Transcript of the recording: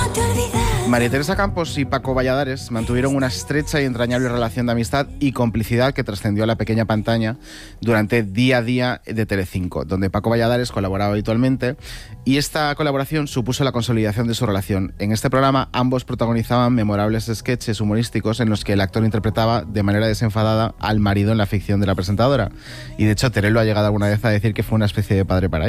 María Teresa Campos y Paco Valladares mantuvieron una estrecha y entrañable relación de amistad y complicidad que trascendió a la pequeña pantalla durante Día a Día de Telecinco, donde Paco Valladares colaboraba habitualmente, y esta colaboración supuso la consolidación de su relación. En este programa ambos protagonizaban memorables sketches humorísticos en los que el actor interpretaba de manera desenfadada al marido en la ficción de la presentadora, y de hecho Terelo ha llegado alguna vez a decir que fue una especie de padre para ella.